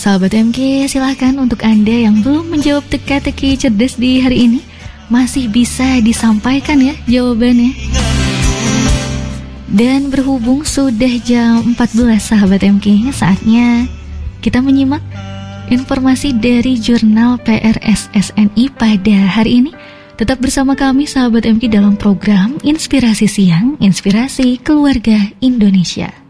Sahabat MK, silahkan untuk Anda yang belum menjawab teka-teki cerdas di hari ini, masih bisa disampaikan ya jawabannya. Dan berhubung sudah jam 14 sahabat MK, saatnya kita menyimak informasi dari Jurnal PRSSNI pada hari ini. Tetap bersama kami sahabat MK dalam program Inspirasi Siang, Inspirasi Keluarga Indonesia.